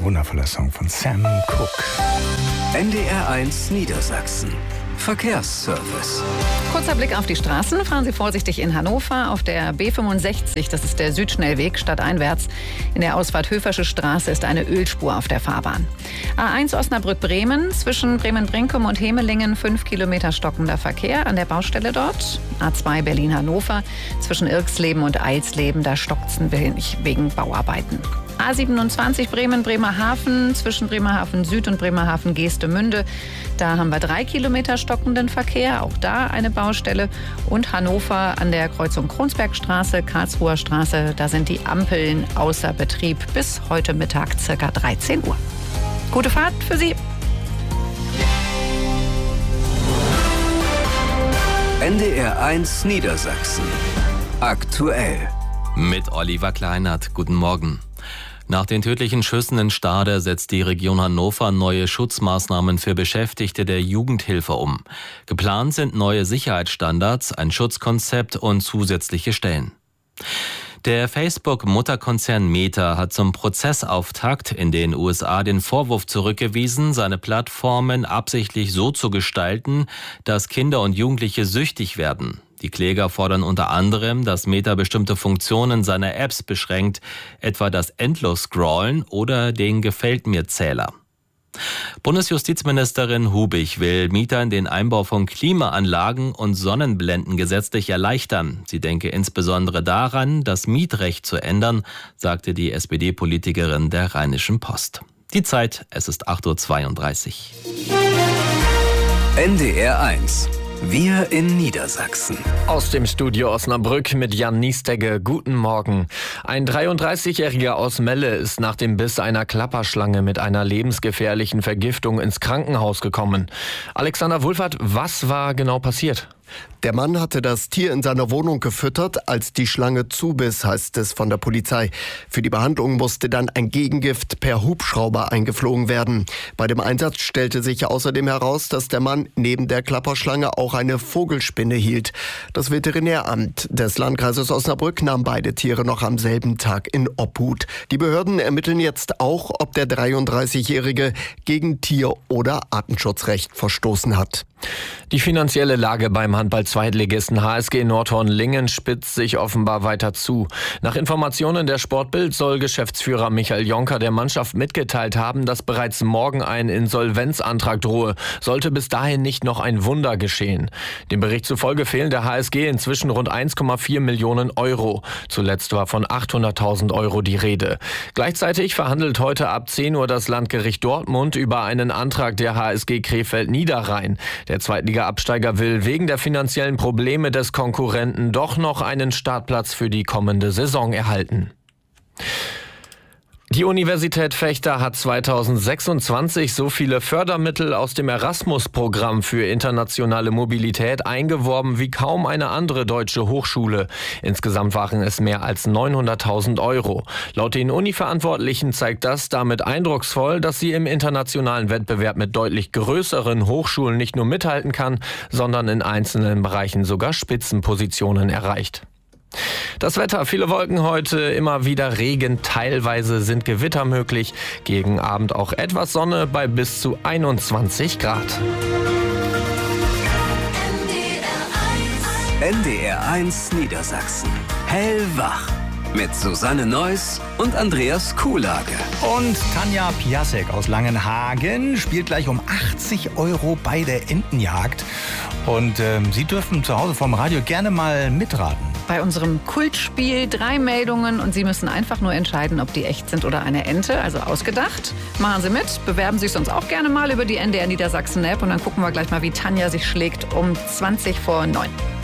wundervoller Song von Sam Cooke. NDR1 Niedersachsen. Verkehrsservice. Kurzer Blick auf die Straßen. Fahren Sie vorsichtig in Hannover auf der B65. Das ist der Südschnellweg stadteinwärts. In der Ausfahrt Höfersche Straße ist eine Ölspur auf der Fahrbahn. A1 Osnabrück-Bremen. Zwischen Bremen-Brinkum und Hemelingen 5 Kilometer stockender Verkehr an der Baustelle dort. A2 Berlin-Hannover. Zwischen Irksleben und Eilsleben. Da stockt es ein wenig wegen Bauarbeiten. A27 Bremen-Bremerhaven. Zwischen Bremerhaven Süd und Bremerhaven Geestemünde. Da haben wir 3 Kilometer stockenden Verkehr. Auch da eine Baustelle. Und Hannover an der Kreuzung Kronsbergstraße, Karlsruher Straße. Da sind die Ampeln außer Betrieb bis heute Mittag ca. 13 Uhr. Gute Fahrt für Sie. NDR1 Niedersachsen. Aktuell. Mit Oliver Kleinert. Guten Morgen. Nach den tödlichen Schüssen in Stade setzt die Region Hannover neue Schutzmaßnahmen für Beschäftigte der Jugendhilfe um. Geplant sind neue Sicherheitsstandards, ein Schutzkonzept und zusätzliche Stellen. Der Facebook-Mutterkonzern Meta hat zum Prozessauftakt in den USA den Vorwurf zurückgewiesen, seine Plattformen absichtlich so zu gestalten, dass Kinder und Jugendliche süchtig werden. Die Kläger fordern unter anderem, dass Meta bestimmte Funktionen seiner Apps beschränkt, etwa das Endlos-Scrollen oder den Gefällt-mir-Zähler. Bundesjustizministerin Hubig will Mietern den Einbau von Klimaanlagen und Sonnenblenden gesetzlich erleichtern. Sie denke insbesondere daran, das Mietrecht zu ändern, sagte die SPD-Politikerin der Rheinischen Post. Die Zeit, es ist 8.32 Uhr. NDR1. Wir in Niedersachsen. Aus dem Studio Osnabrück mit Jan Niestegge. Guten Morgen. Ein 33-Jähriger aus Melle ist nach dem Biss einer Klapperschlange mit einer lebensgefährlichen Vergiftung ins Krankenhaus gekommen. Alexander Wulfert, was war genau passiert? Der Mann hatte das Tier in seiner Wohnung gefüttert, als die Schlange zubiss, heißt es von der Polizei. Für die Behandlung musste dann ein Gegengift per Hubschrauber eingeflogen werden. Bei dem Einsatz stellte sich außerdem heraus, dass der Mann neben der Klapperschlange auch eine Vogelspinne hielt. Das Veterinäramt des Landkreises Osnabrück nahm beide Tiere noch am selben Tag in Obhut. Die Behörden ermitteln jetzt auch, ob der 33-Jährige gegen Tier- oder Artenschutzrecht verstoßen hat. Die finanzielle Lage beim Handball-Zweitligisten HSG Nordhorn-Lingen spitzt sich offenbar weiter zu. Nach Informationen der Sportbild soll Geschäftsführer Michael Jonker der Mannschaft mitgeteilt haben, dass bereits morgen ein Insolvenzantrag drohe. Sollte bis dahin nicht noch ein Wunder geschehen. Dem Bericht zufolge fehlen der HSG inzwischen rund 1,4 Millionen Euro. Zuletzt war von 800.000 Euro die Rede. Gleichzeitig verhandelt heute ab 10 Uhr das Landgericht Dortmund über einen Antrag der HSG Krefeld-Niederrhein. Der Zweitliga-Absteiger will wegen der finanziellen Probleme des Konkurrenten doch noch einen Startplatz für die kommende Saison erhalten. Die Universität Vechta hat 2026 so viele Fördermittel aus dem Erasmus-Programm für internationale Mobilität eingeworben wie kaum eine andere deutsche Hochschule. Insgesamt waren es mehr als 900.000 Euro. Laut den Uni-Verantwortlichen zeigt das damit eindrucksvoll, dass sie im internationalen Wettbewerb mit deutlich größeren Hochschulen nicht nur mithalten kann, sondern in einzelnen Bereichen sogar Spitzenpositionen erreicht. Das Wetter, viele Wolken heute, immer wieder Regen, teilweise sind Gewitter möglich. Gegen Abend auch etwas Sonne bei bis zu 21 Grad. NDR1 Niedersachsen. Hellwach. Mit Susanne Neuss und Andreas Kuhlage. Und Tanja Piasek aus Langenhagen spielt gleich um 80 Euro bei der Entenjagd. Und Sie dürfen zu Hause vorm Radio gerne mal mitraten. Bei unserem Kultspiel 3 Meldungen und Sie müssen einfach nur entscheiden, ob die echt sind oder eine Ente, also ausgedacht. Machen Sie mit, bewerben Sie sich sonst auch gerne mal über die NDR Niedersachsen App und dann gucken wir gleich mal, wie Tanja sich schlägt um 20 vor 9.